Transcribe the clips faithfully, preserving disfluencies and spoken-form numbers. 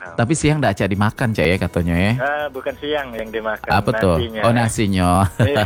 paham. Tapi siang ndak acak dimakan cak ya katanya ya. Ah, bukan siang yang dimakan. Apa tuh? Nasinya. Oh nasinya. Iya.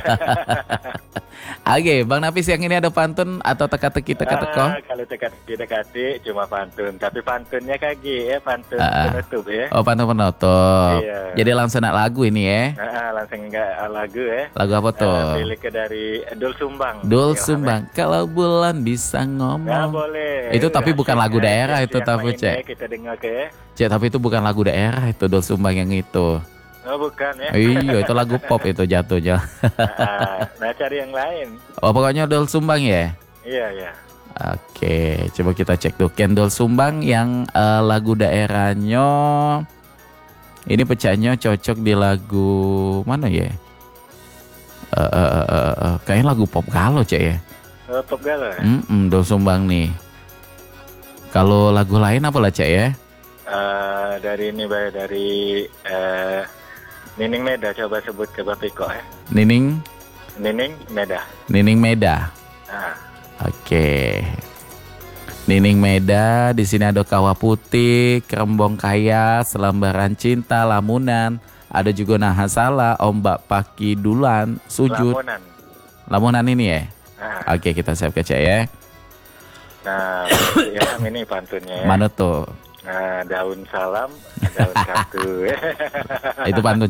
Oke, Bang Nafi siang ini ada pantun atau teka-teki teka-teko? Ah, kalau teka-teki teka-teki cuma pantun, tapi pantunnya kaki ya, pantun Ah, ah. penutup ya. Oh pantun penutup. Iya. Jadi langsung nak lagu ini ya. Ah, langsung enggak lagu ya. Lagu apa tuh? Ah, pilih ke dari Dul Sumbang. Dul Ilham, Sumbang. Kalau bulan bisa ya. Nah, ngomong. boleh. Itu tapi bukan Asik, lagu ya. daerah itu, Yang tapi, main Cek. ya, kita dengar ke. Cek, tapi itu bukan lagu daerah itu Dul Sumbang yang itu. Oh, bukan ya. Iya, itu lagu pop itu jatuhnya. Ah, nah, cari yang lain. Oh, pokoknya Dul Sumbang ya. Iya, iya. Oke, coba kita cek tuh. Kendall Sumbang yang eh, lagu daerahnya ini pecahnya cocok di lagu mana ya? Eh, eh, eh, eh, eh, kayaknya lagu pop galau cek ya. Oh, pop galau ya? Mm Dol Sumbang nih. Kalau lagu lain apa lah cek ya? Eh, dari ini, Bay, dari eh, Nining Meda, coba sebut ke Bapiko ya. Nining, Nining Meda. Nining Meda. Ah, Oke. Nining Meda, di sini ada Kawah Putih, Kerembong Kaya, Selembaran Cinta, Lamunan, ada juga Nahasala, Ombak Paki Dulan, Sujud. Lamunan. Lamunan ini ya. Ah, Oke, kita save kecek ya. nah, Ilham ini pantunnya ya. Mana tuh? Nah, daun salam, daun kartu. Itu pantun